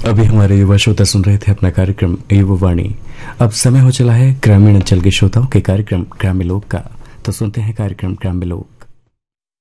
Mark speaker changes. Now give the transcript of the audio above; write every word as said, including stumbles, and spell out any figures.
Speaker 1: अभी हमारे युवा श्रोता सुन रहे थे अपना कार्यक्रम युवा वाणी। अब समय हो चला है ग्रामीण अंचल के श्रोताओं के कार्यक्रम ग्राम्य लोक का। तो सुनते हैं कार्यक्रम ग्राम्य लोक।